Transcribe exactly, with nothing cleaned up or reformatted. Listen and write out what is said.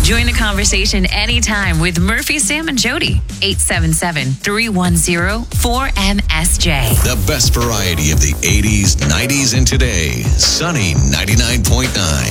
Join the conversation anytime with Murphy, Sam, and Jody. eight seven seven, three one zero, four M S J. The best variety of the eighties, nineties, and today. Sunny ninety-nine point nine.